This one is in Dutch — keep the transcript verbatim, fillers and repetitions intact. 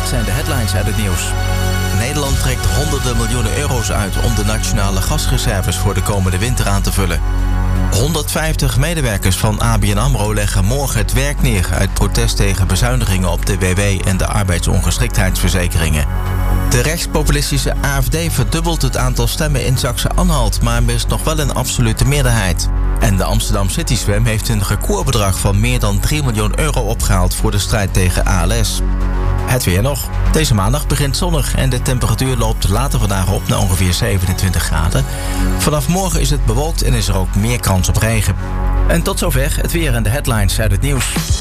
zijn de headlines uit het nieuws. Nederland trekt honderden miljoenen euro's uit om de nationale gasreserves voor de komende winter aan te vullen. honderdvijftig medewerkers van A B N AMRO leggen morgen het werk neer uit protest tegen bezuinigingen op de W W en de arbeidsongeschiktheidsverzekeringen. De rechtspopulistische A F D verdubbelt het aantal stemmen in Saxe-Anhalt, maar mist nog wel een absolute meerderheid. En de Amsterdam City Swim heeft een recordbedrag van meer dan drie miljoen euro opgehaald voor de strijd tegen A L S. Het weer nog. Deze maandag begint zonnig en de temperatuur loopt later vandaag op naar ongeveer zevenentwintig graden. Vanaf morgen is het bewolkt en is er ook meer kans op regen. En tot zover het weer en de headlines uit het nieuws.